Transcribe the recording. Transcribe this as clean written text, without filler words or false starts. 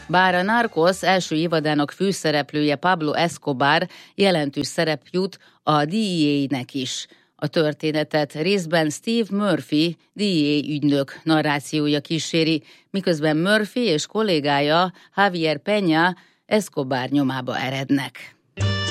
Bár a Narcos első évadának főszereplője Pablo Escobar, jelentős szerep jut a DEA-nek is. A történetet részben Steve Murphy, DEA ügynök narrációja kíséri, miközben Murphy és kollégája Javier Peña Escobar nyomába erednek.